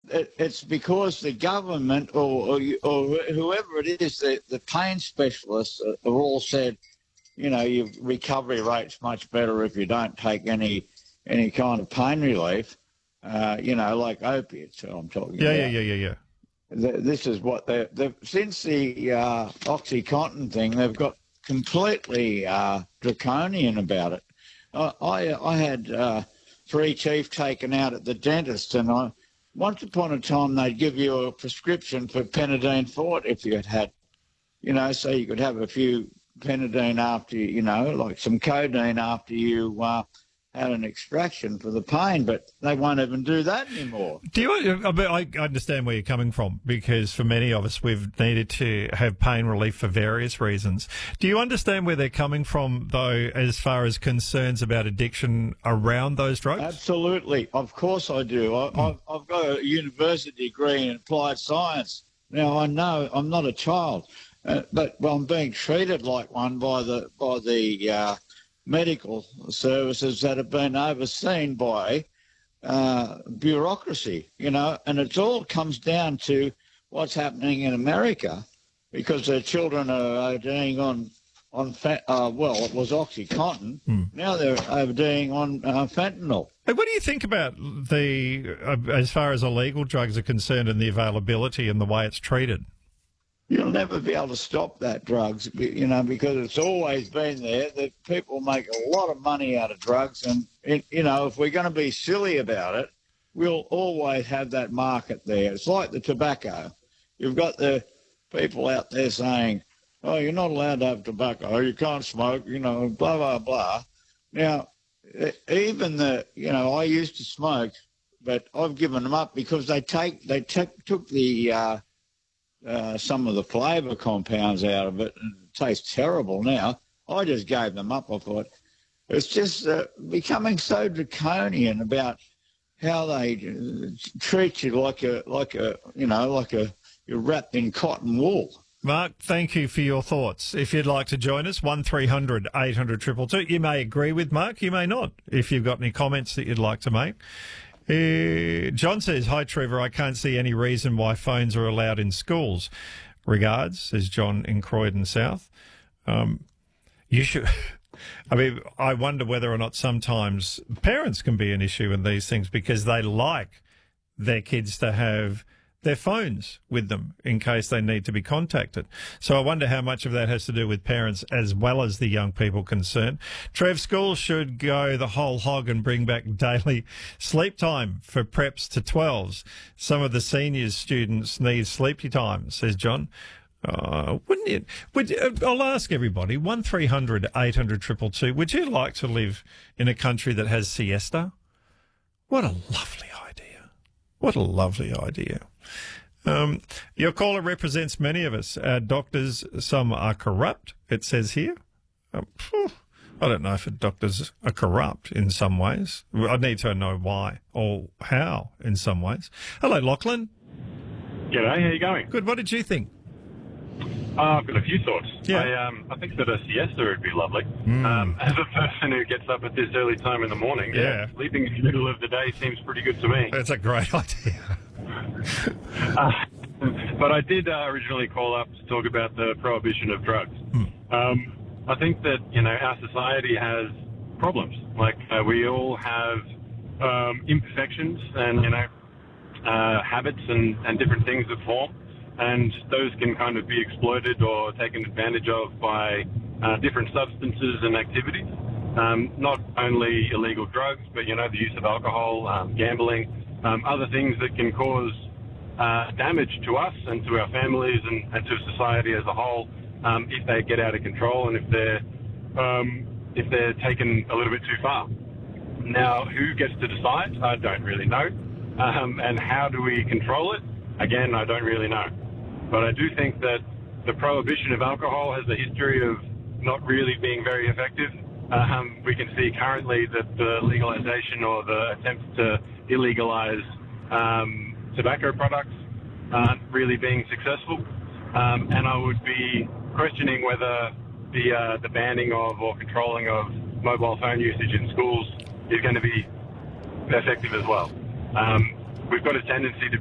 it's because the government or whoever it is, the pain specialists have all said, your recovery rate's much better if you don't take any kind of pain relief, like opiates. I'm talking about. Yeah. This is what they've since the OxyContin thing, they've got completely draconian about it. I had 3 teeth taken out at the dentist, and once upon a time they'd give you a prescription for Penadine Forte if you had, so you could have a few Penadine after, like some codeine after you had an extraction for the pain, but they won't even do that anymore. I understand where you're coming from, because for many of us, we've needed to have pain relief for various reasons. Do you understand where they're coming from, though, as far as concerns about addiction around those drugs? Absolutely. Of course I do. I've got a university degree in applied science. Now, I know I'm not a child, but I'm being treated like one by the medical services that have been overseen by bureaucracy, and it all comes down to what's happening in America, because their children are ODing on it was OxyContin. Now they're ODing on fentanyl. Hey, what do you think about as far as illegal drugs are concerned, and the availability and the way it's treated? You'll never be able to stop that drugs, because it's always been there. That people make a lot of money out of drugs, and if we're going to be silly about it, we'll always have that market there. It's like the tobacco. You've got the people out there saying, "Oh, you're not allowed to have tobacco. You can't smoke." Blah blah blah. Now, even I used to smoke, but I've given them up because they took the some of the flavour compounds out of it, and it tastes terrible now. I just gave them up. I thought it's just becoming so draconian about how they treat you like you're wrapped in cotton wool. Mark, thank you for your thoughts. If you'd like to join us, 1300 800 222. You may agree with Mark, you may not. If you've got any comments that you'd like to make. John says, "Hi, Trevor. I can't see any reason why phones are allowed in schools. Regards," says John in Croydon South. You should. I wonder whether or not sometimes parents can be an issue in these things, because they like their kids to have their phones with them in case they need to be contacted. So I wonder how much of that has to do with parents as well as the young people concerned. Trev, schools should go the whole hog and bring back daily sleep time for preps to 12s. Some of the seniors students need sleepy time, says John. Wouldn't you? I'll ask everybody, 1300 800 222, would you like to live in a country that has siesta? What a lovely idea. What a lovely idea. Your caller represents many of us. Doctors, some are corrupt, it says here. I don't know if doctors are corrupt in some ways. I need to know why or how in some ways. Hello, Lachlan. G'day, how you going? Good. What did you think? I've got a few thoughts. Yeah. I think that a siesta would be lovely. As a person who gets up at this early time in the morning, sleeping in the middle of the day seems pretty good to me. That's a great idea. But I did originally call up to talk about the prohibition of drugs. I think that, our society has problems. Like, we all have imperfections and, habits and different things that form. And those can kind of be exploited or taken advantage of by different substances and activities. Not only illegal drugs, but, the use of alcohol, gambling, other things that can cause damage to us and to our families and to society as a whole if they get out of control and if they're taken a little bit too far. Now, who gets to decide? I don't really know. And how do we control it? Again, I don't really know. But I do think that the prohibition of alcohol has a history of not really being very effective. We can see currently that the legalization or the attempts to illegalize tobacco products aren't really being successful. And I would be questioning whether the banning of or controlling of mobile phone usage in schools is going to be effective as well. We've got a tendency to